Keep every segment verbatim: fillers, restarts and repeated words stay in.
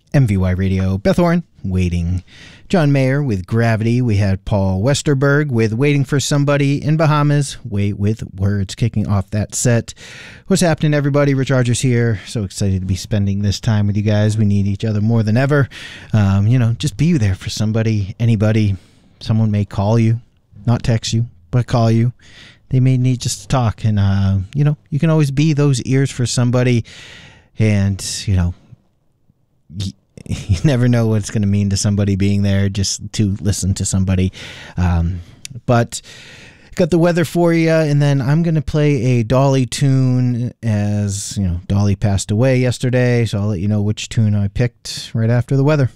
M V Y Radio, Beth Orrin, Waiting. John Mayer with Gravity. We had Paul Westerberg with Waiting for Somebody in Bahamas. Wait with Words, kicking off that set. What's happening, everybody? Rich Rogers here. So excited to be spending this time with you guys. We need each other more than ever. Um, you know, just be there for somebody, anybody. Someone may call you, not text you, but call you. They may need just to talk. And, uh, you know, you can always be those ears for somebody. And, you know, y- you never know what it's going to mean to somebody being there just to listen to somebody. Um, but got the weather for you, and then I'm going to play a Dolly tune as, you know, Dolly passed away yesterday, so I'll let you know which tune I picked right after the weather.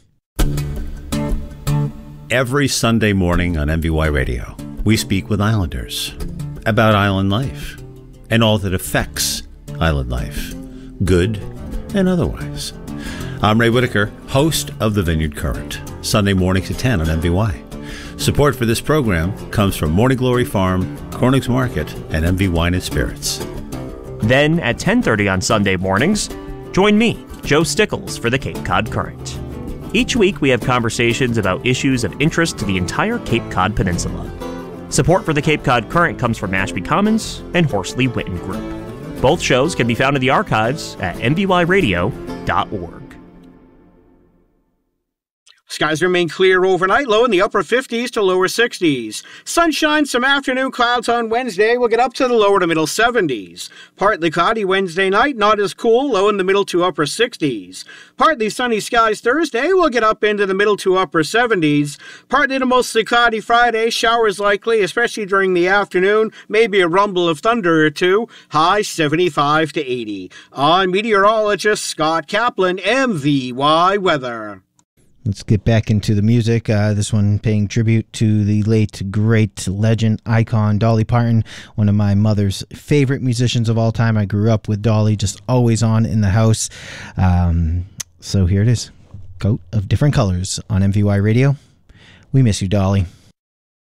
Every Sunday morning on M V Y Radio, we speak with Islanders about island life and all that affects island life, good and otherwise. I'm Ray Whitaker, host of the Vineyard Current, Sunday mornings at ten on M V Y. Support for this program comes from Morning Glory Farm, Corning's Market, and M V Wine and Spirits. Then at ten thirty on Sunday mornings, join me, Joe Stickles, for the Cape Cod Current. Each week we have conversations about issues of interest to the entire Cape Cod Peninsula. Support for the Cape Cod Current comes from Mashpee Commons and Horsley Witten Group. Both shows can be found in the archives at m v y radio dot org. Skies remain clear overnight, low in the upper fifties to lower sixties. Sunshine, some afternoon clouds on Wednesday. We'll get up to the lower to middle seventies. Partly cloudy Wednesday night, not as cool, low in the middle to upper sixties. Partly sunny skies Thursday. We'll get up into the middle to upper seventies. Partly to mostly cloudy Friday. Showers likely, especially during the afternoon. Maybe a rumble of thunder or two. High seventy-five to eighty. I'm meteorologist Scott Kaplan, M V Y Weather. Let's get back into the music. Uh, this one paying tribute to the late, great legend, icon, Dolly Parton, one of my mother's favorite musicians of all time. I grew up with Dolly, just always on in the house. Um, so here it is. Coat of Different Colors on M V Y Radio. We miss you, Dolly.